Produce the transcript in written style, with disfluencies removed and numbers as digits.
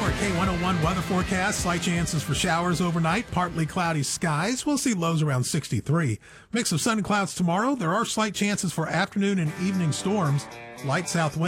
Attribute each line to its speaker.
Speaker 1: For a K101 weather forecast, slight chances for showers overnight, partly cloudy skies. We'll see lows around 63. Mix of sun and clouds tomorrow. There are slight chances for afternoon and evening storms. Light south wind.